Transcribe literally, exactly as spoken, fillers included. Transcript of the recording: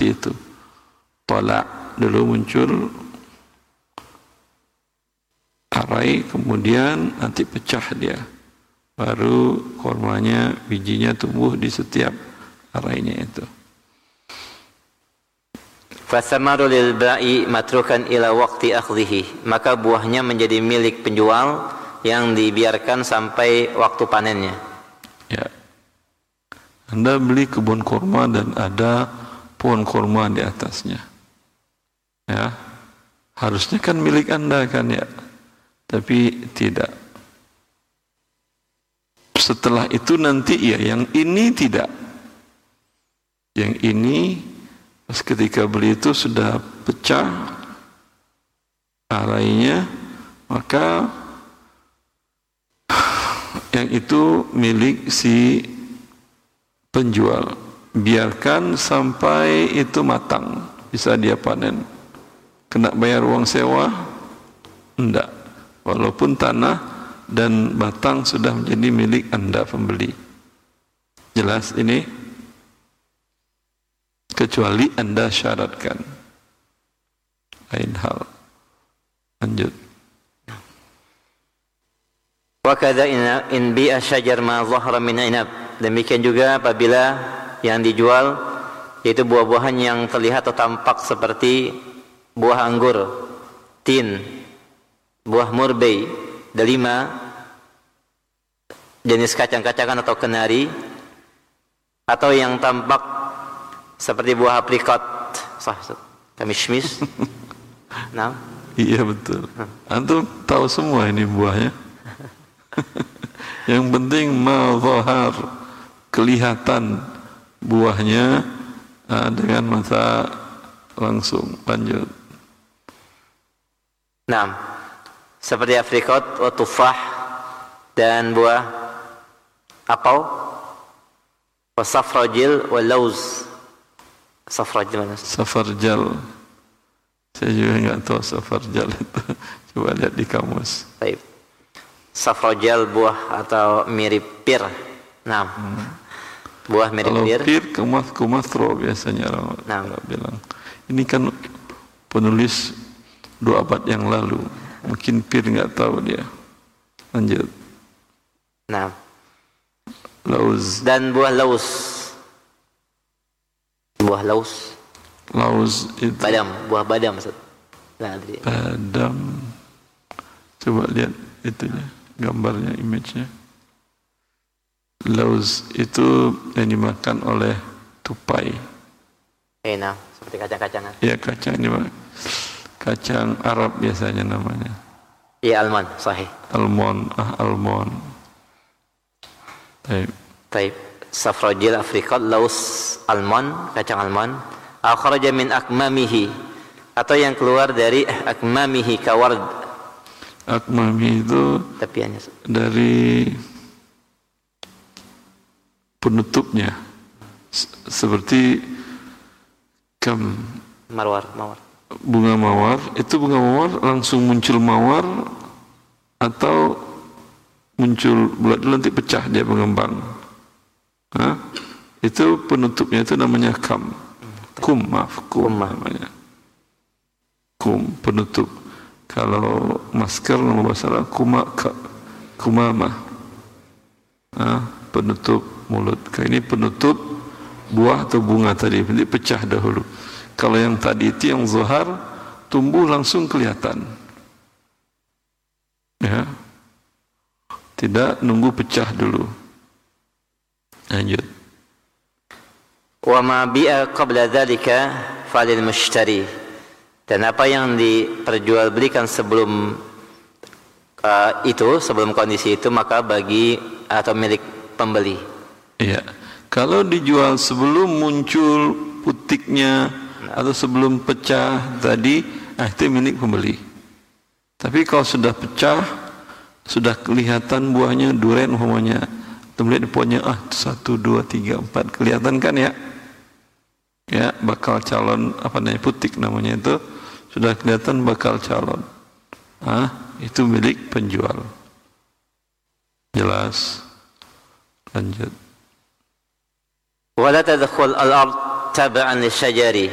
seperti itu. Tolak dulu muncul arai, kemudian nanti pecah dia, baru kormanya, bijinya tumbuh di setiap arainya itu. Fasamaru lil ba'i matrukan ila waqti akhdhihi, maka buahnya menjadi milik penjual yang dibiarkan sampai waktu panennya. Ya. Anda beli kebun kurma dan ada pohon kurma di atasnya. Ya. Harusnya kan milik Anda kan ya. Tapi tidak. Setelah itu nanti ya yang ini tidak. Yang ini pas ketika beli itu sudah pecah arainya, maka yang itu milik si penjual. Biarkan sampai itu matang, bisa dia panen. Kena bayar uang sewa? Enggak. Walaupun tanah dan batang sudah menjadi milik Anda pembeli. Jelas ini? Kecuali Anda syaratkan. Lain hal. Lanjut. Wa kadza in bi'a syajar ma dhahara min inab. Demikian juga apabila yang dijual yaitu buah-buahan yang terlihat atau tampak seperti buah anggur, tin, buah murbei, delima, jenis kacang-kacangan atau kenari, atau yang tampak seperti buah aprikot, sah, kamishmis. Nah, iya betul. Antum tahu semua ini buahnya. Yang penting mazhar, kelihatan buahnya uh, dengan mata langsung. Lanjut. Nah, seperti aprikot, tufah, dan buah apel, wasafrajil, walauz. Safarjal mana? Safarjal. Saya juga enggak tahu safarjal itu. Coba lihat di kamus. Baik. Safarjal buah atau mirip pir. Nah. Hmm. Buah mirip kalau pir. Kalau pir kumas kumasro biasanya orang nah. bilang. Ini kan penulis dua abad yang lalu. Mungkin pir enggak tahu dia. Lanjut. Nah. Lauz. Dan buah lauz. Buah laus. Laus itu badam, buah badam maksud. Nah, badam. Coba lihat itunya, gambarnya, image-nya. Laus itu yang dimakan oleh tupai. Eh, nah, seperti kacang-kacangan. Iya, kacang ini, kacang Arab biasanya namanya. Iya, almond, sahih. Almond, ah almond. Baik. Baik. Safrajil afrikat, laus almond, kacang almond. Akhraja min akmamihi, atau yang keluar dari akmamihi kaward. Akmami itu tepiannya dari penutupnya, seperti kam marwar, mawar. Bunga mawar, itu bunga mawar langsung muncul mawar atau muncul bulat dulu nanti pecah dia mengembang. Hah? Itu penutupnya itu namanya kam. Kum, maaf, kum namanya. Kum, penutup. Kalau masker nama bahasa Arab kuma kumama. Hah? Penutup mulut. Ini penutup buah atau bunga tadi, nanti pecah dahulu. Kalau yang tadi itu yang zuhar tumbuh langsung kelihatan. Ya. Tidak nunggu pecah dulu. Lanjut. Wa ma bi'a qabla dzalika falil mushtari. Dan apa yang diperjualbelikan sebelum uh, itu, sebelum kondisi itu, maka bagi atau milik pembeli. Iya. Kalau dijual sebelum muncul putiknya nah. atau sebelum pecah tadi, ah, itu milik pembeli. Tapi kalau sudah pecah, sudah kelihatan buahnya, durian umpamanya, melihat pohonnya, ah satu, dua, tiga, empat, kelihatan kan ya? Ya, bakal calon apa namanya putik namanya itu sudah kelihatan bakal calon. Ah, itu milik penjual. Jelas. Lanjut. Wala tadkhul al-ard tab'an lisyajari.